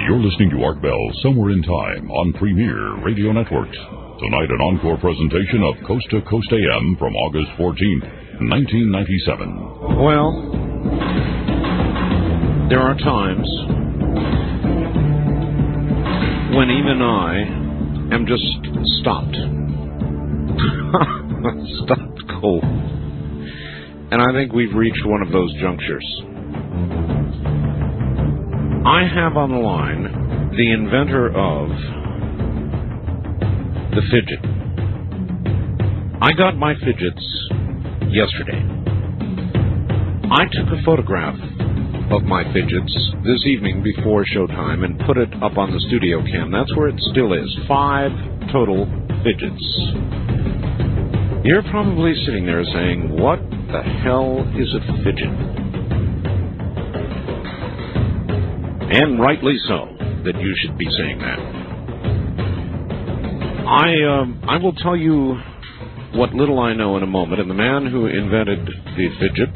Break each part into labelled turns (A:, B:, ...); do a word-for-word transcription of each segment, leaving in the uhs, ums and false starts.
A: You're listening to Art Bell Somewhere in Time on Premier Radio Networks. Tonight, an encore presentation of Coast to Coast A M from August fourteenth, nineteen ninety-seven.
B: Well, there are times when even I am just stopped. Stopped cold. And I think we've reached one of those junctures. I have on the line the inventor of the fidget. I got my fidgets yesterday. I took a photograph of my fidgets this evening before showtime and put it up on the studio cam. That's where it still is. Five total fidgets. You're probably sitting there saying, what the hell is a fidget? And rightly so, that you should be saying that. I um, I will tell you what little I know in a moment. And the man who invented the fidget,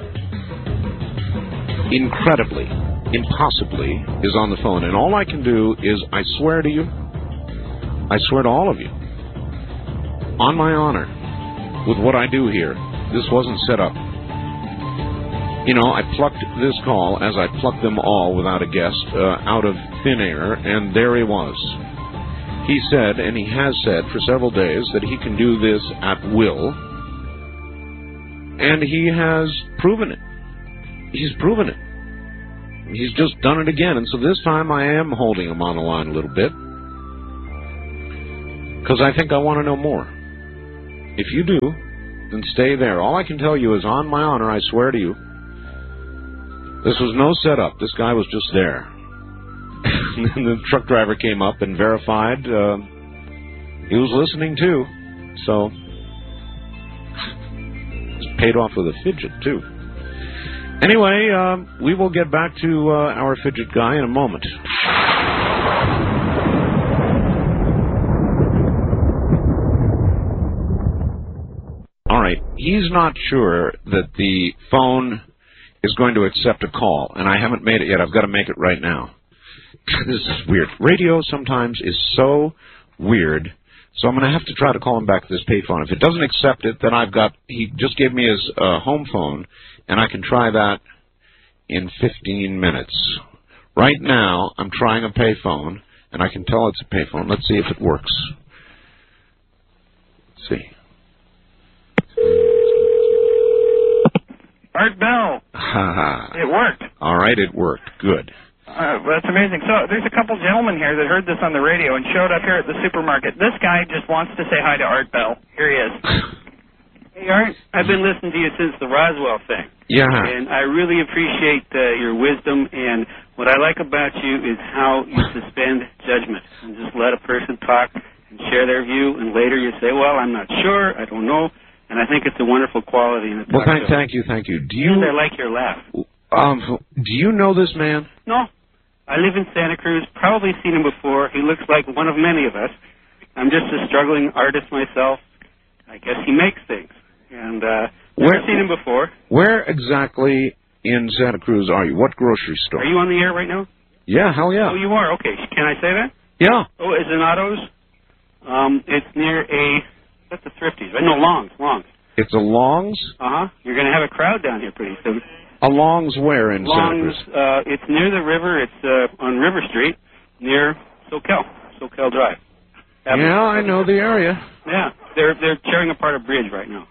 B: incredibly, impossibly, is on the phone. And all I can do is, I swear to you, I swear to all of you, on my honor, with what I do here, this wasn't set up. You know, I plucked this call, as I plucked them all without a guest, uh, out of thin air, and there he was. He said, and he has said for several days, that he can do this at will, and he has proven it. He's proven it. He's just done it again, and so this time I am holding him on the line a little bit, because I think I want to know more. If you do, then stay there. All I can tell you is, on my honor, I swear to you, this was no setup. This guy was just there. And then the truck driver came up and verified uh, he was listening too. So, just paid off with a fidget too. Anyway, uh, we will get back to uh, our fidget guy in a moment. All right. He's not sure that the phone is going to accept a call, and I haven't made it yet. I've got to make it right now. This is weird. Radio sometimes is so weird, so I'm going to have to try to call him back to this payphone. If it doesn't accept it, then I've got, he just gave me his uh, home phone, and I can try that in fifteen minutes. Right now, I'm trying a payphone, and I can tell it's a payphone. Let's see if it works. Let's see.
C: Art Bell. It worked.
B: All right, it worked. Good.
C: Uh, that's amazing. So there's a couple gentlemen here that heard this on the radio and showed up here at the supermarket. This guy just wants to say hi to Art Bell. Here he is.
D: Hey, Art, I've been listening to you since the Roswell thing.
B: Yeah.
D: And I really appreciate uh, your wisdom, and what I like about you is how you suspend judgment and just let a person talk and share their view, and later you say, well, I'm not sure, I don't know. And I think it's a wonderful quality in the talk
B: Well, thank,
D: show.
B: thank you, thank you. Do you?
D: And I like your laugh.
B: Um, do you know this man?
D: No, I live in Santa Cruz. Probably seen him before. He looks like one of many of us. I'm just a struggling artist myself. I guess he makes things, and uh,
B: Where,
D: never seen him before.
B: Where exactly in Santa Cruz are you? What grocery store?
D: Are you on the air right now?
B: Yeah, hell yeah.
D: Oh, you are. Okay, can I say that?
B: Yeah.
D: Oh, is it Otto's? Um, it's near a. That's a Thrifty's. No, Longs. Longs.
B: It's a Longs?
D: Uh-huh. You're going to have a crowd down here pretty soon.
B: A Longs where in Santa
D: Longs,
B: Cruz?
D: uh, it's near the river. It's uh, on River Street, near Soquel, Soquel Drive.
B: Avenue. Yeah, I know the area.
D: Yeah, they're they're tearing apart a bridge right now.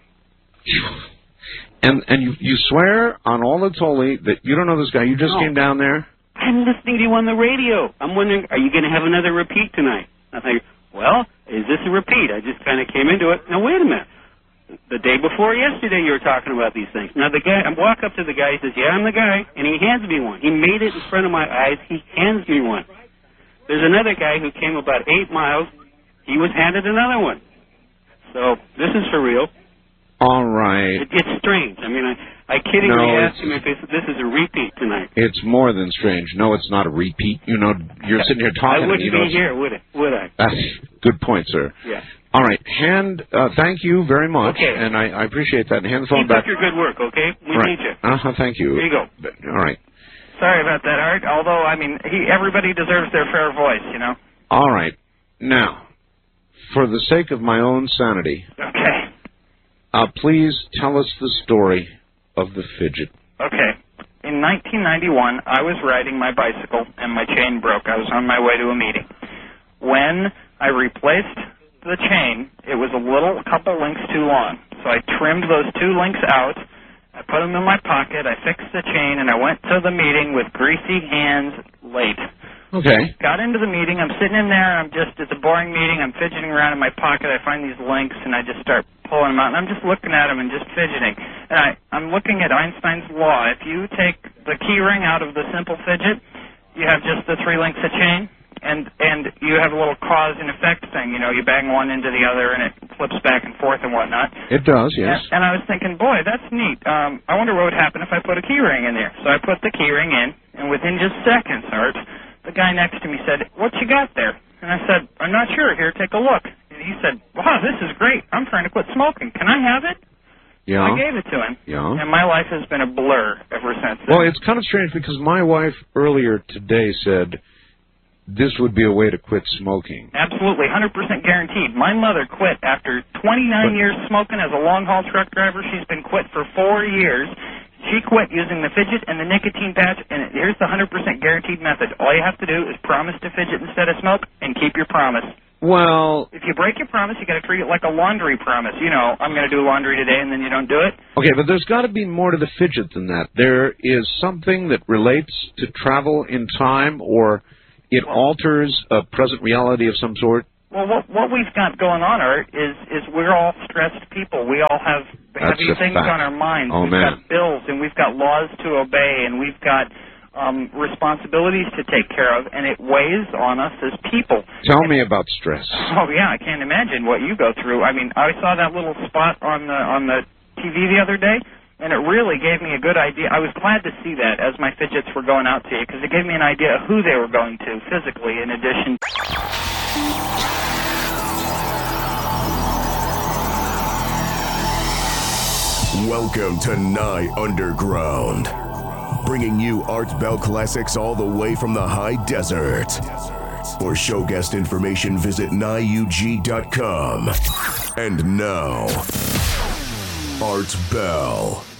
B: And and you you swear on all that's holy that you don't know this guy. You just
D: No.
B: came down there.
D: I'm listening to you on the radio. I'm wondering, are you going to have another repeat tonight? I think, well, is this a repeat? I just kind of came into it. Now wait a minute. The day before yesterday, you were talking about these things. Now, the guy, I walk up to the guy, he says, yeah, I'm the guy, and he hands me one. He made it in front of my eyes. He hands me one. There's another guy who came about eight miles. He was handed another one. So, this is for real.
B: All right.
D: It, it's strange. I mean, I, I kiddingly
B: No,
D: asked him if this, this is a repeat tonight.
B: It's more than strange. No, it's not a repeat. You know, you're sitting here talking.
D: I wouldn't
B: you know,
D: be here, would I? Would I?
B: That's good point, sir.
D: Yeah.
B: All right, hand. Uh, thank you very much,
D: Okay.
B: and I, I appreciate that. Hand the phone
D: Keep
B: back.
D: up your good work, okay? We
B: right.
D: need you.
B: Uh huh. Thank you.
D: Here you go.
B: All right.
C: Sorry about that, Art. Although, I mean, he, everybody deserves their fair voice, you know?
B: All right. Now, for the sake of my own sanity,
C: okay.
B: uh, please tell us the story of the fidget.
C: Okay. In nineteen ninety-one, I was riding my bicycle, and my chain broke. I was on my way to a meeting. When I replaced the chain, it was a little, a couple links too long. So I trimmed those two links out. I put them in my pocket. I fixed the chain, and I went to the meeting with greasy hands late.
B: Okay.
C: Got into the meeting. I'm sitting in there. I'm just, it's a boring meeting. I'm fidgeting around in my pocket. I find these links, and I just start pulling them out. And I'm just looking at them and just fidgeting. And I, I'm looking at Einstein's law. If you take the key ring out of the simple fidget, you have just the three links of chain. And and you have a little cause and effect thing. You know, you bang one into the other, and it flips back and forth and whatnot.
B: It does, yes.
C: And, and I was thinking, boy, that's neat. Um, I wonder what would happen if I put a key ring in there. So I put the key ring in, and within just seconds, Art, the guy next to me said, "What you got there?" And I said, "I'm not sure. Here, take a look." And he said, "Wow, this is great. I'm trying to quit smoking. Can I have it?"
B: Yeah.
C: I gave it to him.
B: Yeah.
C: And my life has been a blur ever since then.
B: Well, it's kind of strange because my wife earlier today said this would be a way to quit smoking.
C: Absolutely, one hundred percent guaranteed. My mother quit after twenty-nine but, years smoking as a long-haul truck driver. She's been quit for four years. She quit using the fidget and the nicotine patch, and here's the one hundred percent guaranteed method. All you have to do is promise to fidget instead of smoke and keep your promise.
B: Well,
C: if you break your promise, you got to treat it like a laundry promise. You know, I'm going to do laundry today, and then you don't do it.
B: Okay, but there's got to be more to the fidget than that. There is something that relates to travel in time, or it alters a present reality of some sort.
C: Well, what what we've got going on, Art, is is we're all stressed people. We all have heavy things
B: fact.
C: on our minds.
B: Oh,
C: we've
B: man.
C: got bills, and we've got laws to obey, and we've got um, responsibilities to take care of, and it weighs on us as people.
B: Tell
C: and,
B: me about stress.
C: Oh yeah, I can't imagine what you go through. I mean, I saw that little spot on the on the T V the other day, and it really gave me a good idea. I was glad to see that as my fidgets were going out to you, because it gave me an idea of who they were going to physically, in addition.
E: Welcome to Nye Underground, bringing you Art Bell classics all the way from the high desert. For show guest information, visit nye u g dot com. And now, Art Bell.